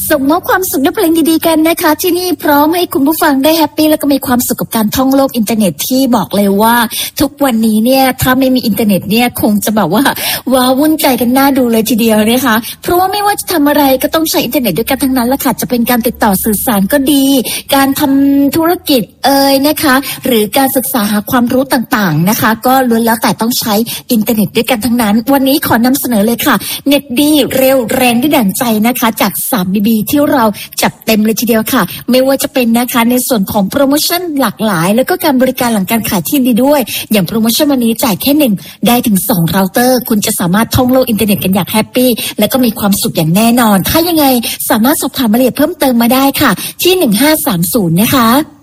ส่งมอบความสุขด้วยเพลงดีๆกันนะคะที่นี่พร้อมให้คุณผู้ฟังได้แฮปปี้แล้วก็มีความสุขกับการท่องโลกอินเทอร์เน็ตที่บอกเลยว่าทุกวันนี้เนี่ยถ้าไม่มีอินเทอร์เน็ตเนี่ยคงจะแบบว่าว้าวุ่นใจกันน่าดูเลยทีเดียวนะคะเพราะว่าไม่ว่าจะทำอะไรก็ต้องใช้อินเทอร์เน็ตด้วยกันทั้งนั้นละค่ะจะเป็นการติดต่อสื่อสารก็ดีการทำธุรกิจนะคะหรือการศึกษาหาความรู้ต่างๆนะคะก็ล้วนแล้วแต่ต้องใช้อินเทอร์เน็ตด้วยกันทั้งนั้นวันนี้ขอนำเสนอเลยค่ะเน็ตดีเร็วแรงด้วยดั่งใจนะคะจาก 3BB ที่เราจัดเต็มเลยทีเดียวค่ะไม่ว่าจะเป็นนะคะในส่วนของโปรโมชั่นหลากหลายแล้วก็การบริการหลังการขายที่ดีด้วยอย่างโปรโมชั่นวันนี้จ่ายแค่1ได้ถึง2เราเตอร์คุณจะสามารถท่องโลกอินเทอร์เน็ตกันอย่างแฮปปี้แล้วก็มีความสุขอย่างแน่นอนถ้ายังไงสามารถสอบถามรายละเอียดเพิ่มเติมมาได้ค่ะที่1530นะคะ